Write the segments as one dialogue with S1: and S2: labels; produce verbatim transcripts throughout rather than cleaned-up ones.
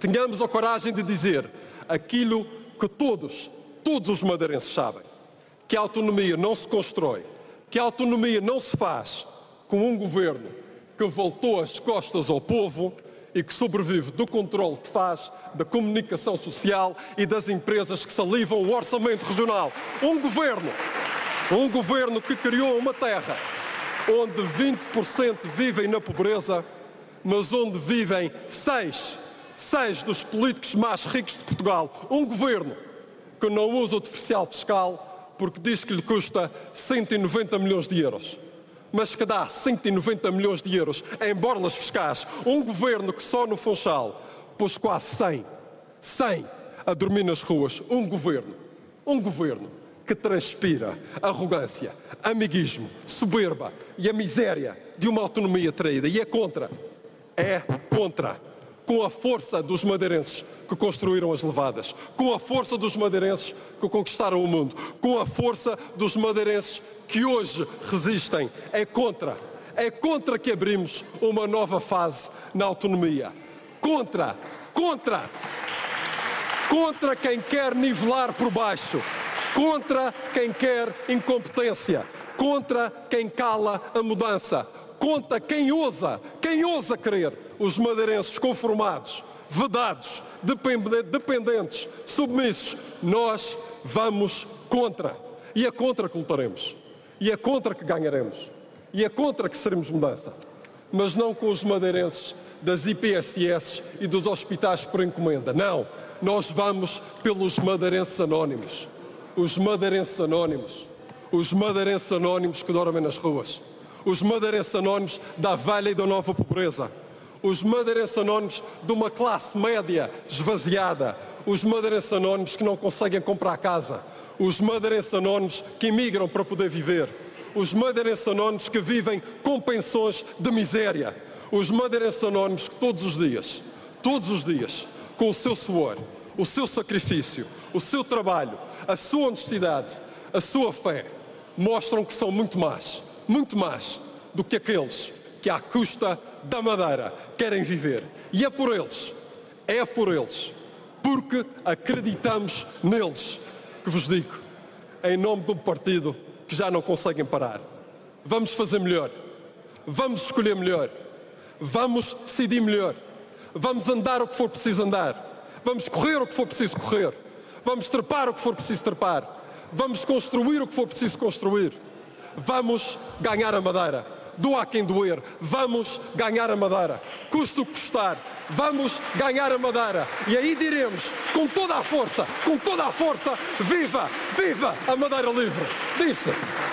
S1: Tenhamos a coragem de dizer aquilo que todos, todos os madeirenses sabem, que a autonomia não se constrói, que a autonomia não se faz com um governo que voltou as costas ao povo e que sobrevive do controle que faz da comunicação social e das empresas que salivam o orçamento regional. Um governo, um governo que criou uma terra onde vinte por cento vivem na pobreza, mas onde vivem seis, seis dos políticos mais ricos de Portugal. Um governo que não usa o diferencial fiscal porque diz que lhe custa cento e noventa milhões de euros. Mas que dá cento e noventa milhões de euros em borlas fiscais. Um governo que só no Funchal pôs quase cem, cem a dormir nas ruas. Um governo, um governo que transpira arrogância, amiguismo, soberba e a miséria de uma autonomia traída. E é contra, é contra, com a força dos madeirenses que construíram as levadas, com a força dos madeirenses que conquistaram o mundo, com a força dos madeirenses que hoje resistem. É contra, é contra que abrimos uma nova fase na autonomia. Contra, contra, contra quem quer nivelar por baixo, contra quem quer incompetência, contra quem cala a mudança, contra quem ousa, quem ousa querer os madeirenses conformados, vedados, dependentes, submissos. Nós vamos contra. E é contra que lutaremos. E é contra que ganharemos. E é contra que seremos mudança. Mas não com os madeirenses das I P S S e dos hospitais por encomenda. Não. Nós vamos pelos madeirenses anónimos. Os madeirenses anónimos. Os madeirenses anónimos que dormem nas ruas. Os madeirenses anónimos da velha e da nova pobreza. Os madeirenses anónimos de uma classe média esvaziada. Os madeirenses anónimos que não conseguem comprar casa. Os madeirenses anónimos que emigram para poder viver. Os madeirenses anónimos que vivem com pensões de miséria. Os madeirenses anónimos que todos os dias, todos os dias, com o seu suor, o seu sacrifício, o seu trabalho, a sua honestidade, a sua fé, mostram que são muito mais, muito mais do que aqueles que à custa da Madeira querem viver. E é por eles, é por eles, porque acreditamos neles, que vos digo, em nome de um partido que já não conseguem parar. Vamos fazer melhor, vamos escolher melhor, vamos decidir melhor, vamos andar o que for preciso andar, vamos correr o que for preciso correr, vamos trepar o que for preciso trepar, vamos construir o que for preciso construir, vamos ganhar a Madeira. Doa quem doer, vamos ganhar a Madeira, custe o que custar, vamos ganhar a Madeira. E aí diremos, com toda a força, com toda a força, viva, viva a Madeira livre. Disse.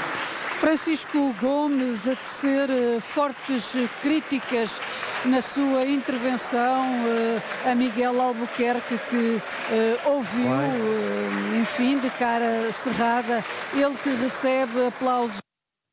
S2: Francisco Gomes a tecer fortes críticas na sua intervenção a Miguel Albuquerque, que ouviu, enfim, de cara cerrada, ele que recebe aplausos.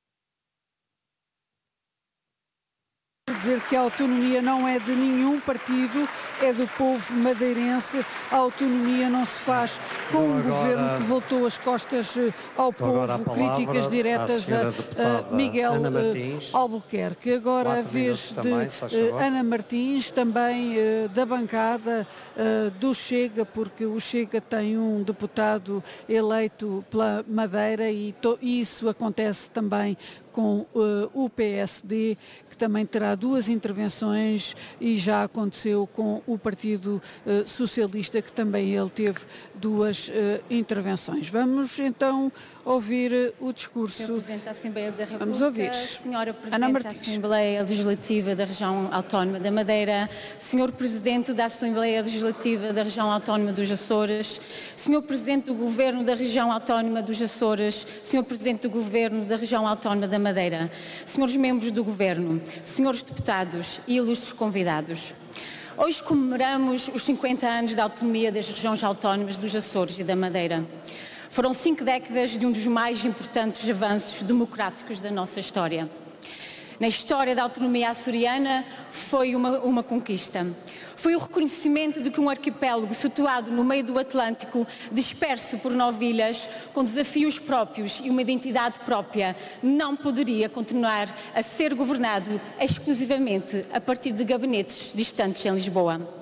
S2: Dizer que a autonomia não é de nenhum partido, é do povo madeirense. A autonomia não se faz com um governo que voltou as costas ao povo. Críticas diretas a, a Miguel Albuquerque. Agora a vez de Ana Martins, também uh, da bancada uh, do Chega, porque o Chega tem um deputado eleito pela Madeira e isso acontece também com uh, o P S D, que também terá duas intervenções, e já aconteceu com o Partido uh, Socialista, que também ele teve duas uh, intervenções. Vamos então ouvir uh, o discurso.
S3: senhor Presidente da Assembleia da República,
S2: Vamos ouvir.
S3: Senhora Presidente da Assembleia Legislativa da Região Autónoma da Madeira, senhor Presidente da Assembleia Legislativa da Região Autónoma dos Açores, senhor Presidente do Governo da Região Autónoma dos Açores, senhor Presidente do Governo da Região Autónoma da Madeira, senhores membros do Governo, senhores deputados e ilustres convidados. Hoje comemoramos os cinquenta anos da autonomia das regiões autónomas dos Açores e da Madeira. Foram cinco décadas de um dos mais importantes avanços democráticos da nossa história. Na história da autonomia açoriana foi uma, uma conquista. Foi o reconhecimento de que um arquipélago situado no meio do Atlântico, disperso por nove ilhas, com desafios próprios e uma identidade própria, não poderia continuar a ser governado exclusivamente a partir de gabinetes distantes em Lisboa.